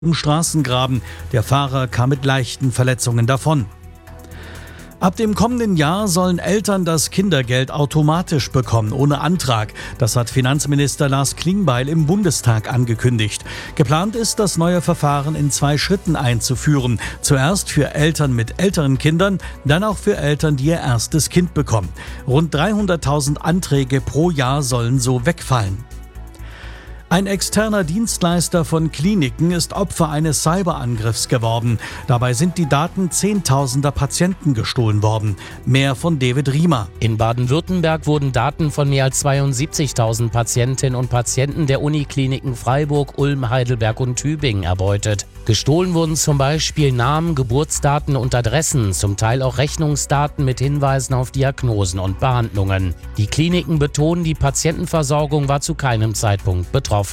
im Straßengraben. Der Fahrer kam mit leichten Verletzungen davon. Ab dem kommenden Jahr sollen Eltern das Kindergeld automatisch bekommen, ohne Antrag. Das hat Finanzminister Lars Klingbeil im Bundestag angekündigt. Geplant ist, das neue Verfahren in 2 Schritten einzuführen. Zuerst für Eltern mit älteren Kindern, dann auch für Eltern, die ihr erstes Kind bekommen. Rund 300.000 Anträge pro Jahr sollen so wegfallen. Ein externer Dienstleister von Kliniken ist Opfer eines Cyberangriffs geworden. Dabei sind die Daten zehntausender Patienten gestohlen worden. Mehr von David Riemer. In Baden-Württemberg wurden Daten von mehr als 72.000 Patientinnen und Patienten der Unikliniken Freiburg, Ulm, Heidelberg und Tübingen erbeutet. Gestohlen wurden zum Beispiel Namen, Geburtsdaten und Adressen, zum Teil auch Rechnungsdaten mit Hinweisen auf Diagnosen und Behandlungen. Die Kliniken betonen, die Patientenversorgung war zu keinem Zeitpunkt betroffen.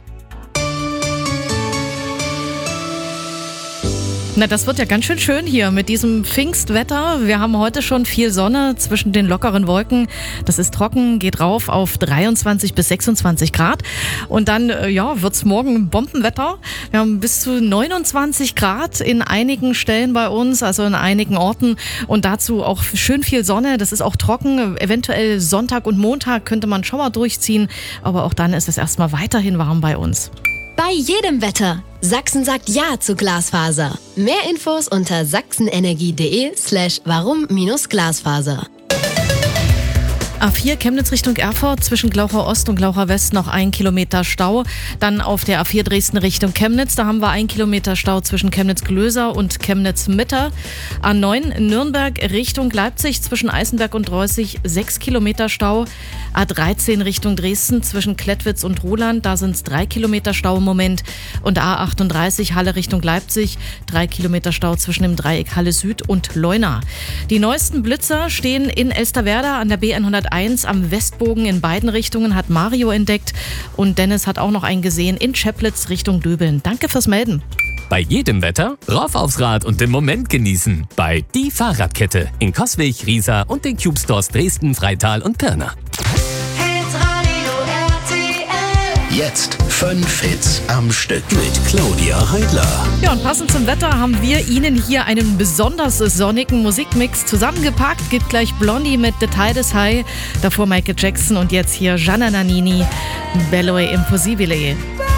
Na, das wird ja ganz schön schön hier mit diesem Pfingstwetter. Wir haben heute schon viel Sonne zwischen den lockeren Wolken. Das ist trocken, geht rauf auf 23 bis 26 Grad. Und dann wird's morgen Bombenwetter. Wir haben bis zu 29 Grad in einigen Stellen bei uns, also in einigen Orten. Und dazu auch schön viel Sonne. Das ist auch trocken. Eventuell Sonntag und Montag könnte man Schauer durchziehen. Aber auch dann ist es erstmal weiterhin warm bei uns. Bei jedem Wetter. Sachsen sagt Ja zu Glasfaser. Mehr Infos unter sachsenenergie.de/warum-Glasfaser. A4 Chemnitz Richtung Erfurt, zwischen Glauchau Ost und Glauchau West noch 1 Kilometer Stau. Dann auf der A4 Dresden Richtung Chemnitz, da haben wir 1 Kilometer Stau zwischen Chemnitz-Glöser und Chemnitz-Mitte. A9 Nürnberg Richtung Leipzig, zwischen Eisenberg und Reußig 6 Kilometer Stau. A13 Richtung Dresden, zwischen Klettwitz und Roland, da sind es 3 Kilometer Stau im Moment. Und A38 Halle Richtung Leipzig, 3 Kilometer Stau zwischen dem Dreieck Halle Süd und Leuna. Die neuesten Blitzer stehen in Elsterwerda an der B101 am Westbogen in beiden Richtungen, hat Mario entdeckt. Und Dennis hat auch noch einen gesehen in Cheplitz Richtung Döbeln. Danke fürs Melden. Bei jedem Wetter rauf aufs Rad und den Moment genießen. Bei Die Fahrradkette in Coswig, Riesa und den Cube Stores Dresden, Freital und Pirna. Jetzt 5 Hits am Stück mit Claudia Heidler. Ja, und passend zum Wetter haben wir Ihnen hier einen besonders sonnigen Musikmix zusammengepackt. Gibt gleich Blondie mit The Tide is High, davor Michael Jackson und jetzt hier Gianna Nannini, Bello e Impossibile.